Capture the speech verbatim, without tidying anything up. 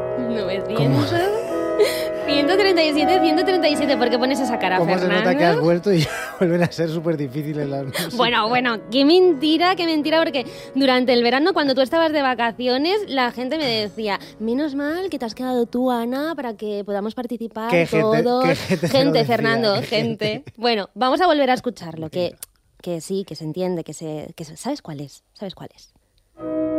novecientos, ciento treinta y siete, ciento treinta y siete. ¿Por qué pones esa cara, ¿Cómo Fernando? se nota que has vuelto y vuelven a ser súper difíciles las músicas? Bueno, bueno, qué mentira, qué mentira, porque durante el verano, cuando tú estabas de vacaciones, la gente me decía, menos mal que te has quedado tú, Ana, para que podamos participar ¿Qué gente- todos. qué gente te lo gente, decía? Fernando, ¿Qué gente. gente? Bueno, vamos a volver a escucharlo, que, que sí, que se entiende, que se, que se- ¿sabes cuál es? ¿Sabes cuál es?